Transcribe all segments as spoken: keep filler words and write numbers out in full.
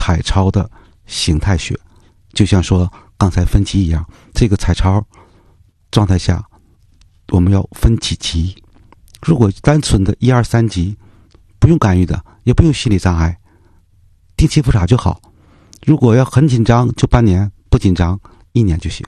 彩超的形态学，就像说刚才分级一样，这个彩超状态下我们要分几级，如果单纯的一二三级不用干预的，也不用心理障碍，定期复查就好。如果要很紧张就半年，不紧张一年就行。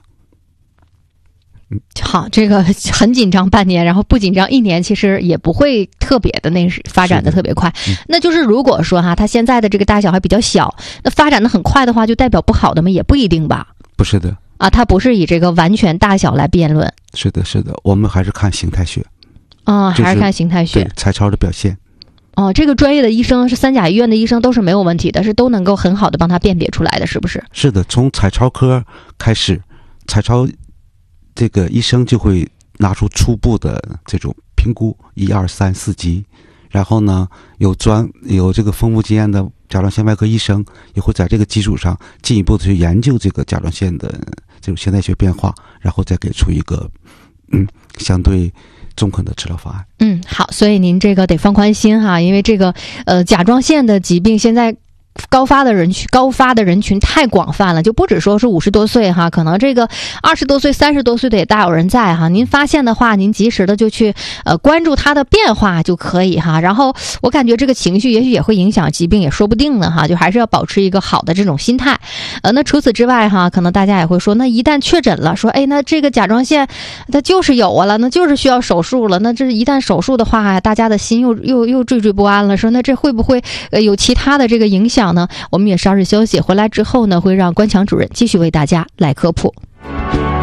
好，这个很紧张半年，然后不紧张一年，其实也不会特别的那发展的特别快。嗯、那就是如果说哈，他现在的这个大小还比较小，那发展的很快的话，就代表不好的吗？也不一定吧。 不是的啊，它不是以这个完全大小来辩论。 是的，是的，我们还是看形态学。 啊、哦，还是看形态学。 对，彩超的表现。 哦，这个专业的医生是三甲医院的医生都是没有问题的，是都能够很好的帮他辨别出来的，是不是？ 是的，从彩超科开始，彩超这个医生就会拿出初步的这种评估，一二三四级，然后呢，有专有这个丰富经验的甲状腺外科医生也会在这个基础上进一步的去研究这个甲状腺的这种现代学变化，然后再给出一个嗯相对中肯的治疗方案。 嗯，好，所以您这个得放宽心哈，因为这个呃甲状腺的疾病现在高发的人群，高发的人群太广泛了，就不只说是五十多岁哈，可能这个二十多岁、三十多岁的也大有人在哈。您发现的话，您及时的就去呃关注它的变化就可以哈。然后我感觉这个情绪也许也会影响疾病，也说不定呢哈。就还是要保持一个好的这种心态。呃，那除此之外哈，可能大家也会说，那一旦确诊了，说哎，那这个甲状腺它就是有啊了，那就是需要手术了。那这一旦手术的话，大家的心又又又惴惴不安了，说那这会不会呃有其他的这个影响呢？我们也稍事休息，回来之后呢，会让关强主任继续为大家来科普。